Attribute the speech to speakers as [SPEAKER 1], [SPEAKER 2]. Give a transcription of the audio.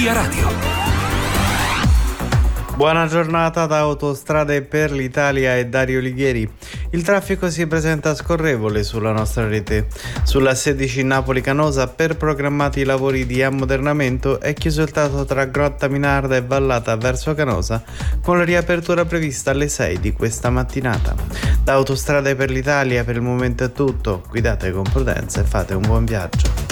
[SPEAKER 1] Via Radio.
[SPEAKER 2] Buona giornata da Autostrade per l'Italia e Dario Lighieri. Il traffico si presenta scorrevole sulla nostra rete. Sulla 16 Napoli-Canosa, per programmati lavori di ammodernamento, è chiuso il tratto tra Grotta Minarda e Vallata verso Canosa, con la riapertura prevista alle 6 di questa mattinata. Da Autostrade per l'Italia per il momento è tutto. Guidate con prudenza e fate un buon viaggio.